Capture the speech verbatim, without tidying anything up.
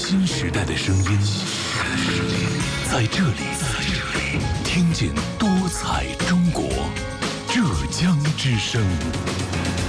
新时代的声音，在这里，听见多彩中国，浙江之声。